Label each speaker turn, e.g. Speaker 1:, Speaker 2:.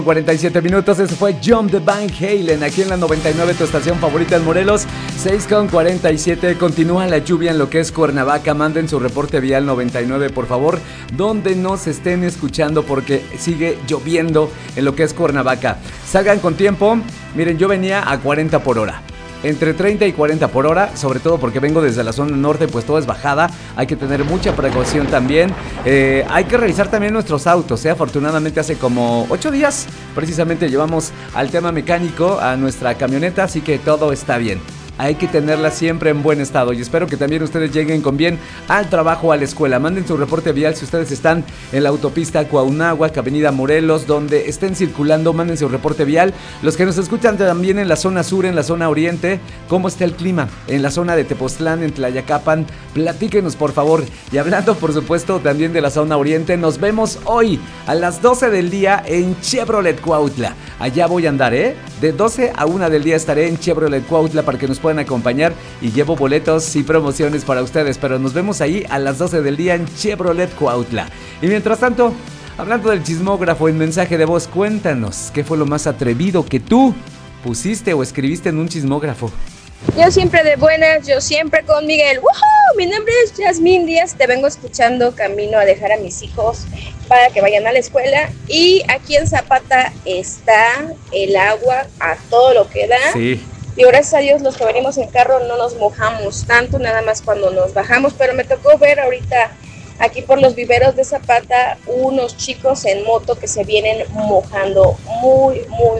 Speaker 1: 47 minutos, eso fue Jump the Van Halen, aquí en la 99, tu estación favorita en Morelos. 6:47, continúa la lluvia en lo que es Cuernavaca. Manden su reporte vial 99, por favor, donde nos estén escuchando, porque sigue lloviendo en lo que es Cuernavaca. Salgan con tiempo. Miren, yo venía a 40 por hora. Entre 30 y 40 por hora, sobre todo porque vengo desde la zona norte, pues todo es bajada. Hay que tener mucha precaución también. Hay que revisar también nuestros autos. Afortunadamente hace como 8 días precisamente llevamos al tema mecánico a nuestra camioneta, así que todo está bien. Hay que tenerla siempre en buen estado y espero que también ustedes lleguen con bien al trabajo o a la escuela. Manden su reporte vial si ustedes están en la autopista Cuauhnáhuac, Avenida Morelos, donde estén circulando. Manden su reporte vial. Los que nos escuchan también en la zona sur, en la zona oriente, ¿cómo está el clima? En la zona de Tepoztlán, en Tlayacapan, platíquenos por favor. Y hablando por supuesto también de la zona oriente, nos vemos hoy a las 12 del día en Chevrolet Cuautla. Allá voy a andar, de 12 a 1 del día estaré en Chevrolet Cuautla para que nos puedan acompañar, y llevo boletos y promociones para ustedes, pero nos vemos ahí a las 12 del día en Chevrolet Cuautla. Y mientras tanto, hablando del chismógrafo en mensaje de voz, cuéntanos, ¿qué fue lo más atrevido que tú pusiste o escribiste en un chismógrafo?
Speaker 2: Yo siempre de buenas, yo siempre con Miguel. ¡Woohoo! Mi nombre es Yasmín Díaz, te vengo escuchando camino a dejar a mis hijos para que vayan a la escuela. Y aquí en Zapata está el agua a todo lo que da.
Speaker 1: Sí.
Speaker 2: Y gracias a Dios los que venimos en carro no nos mojamos tanto, nada más cuando nos bajamos. Pero me tocó ver ahorita aquí por los viveros de Zapata unos chicos en moto que se vienen mojando muy, muy,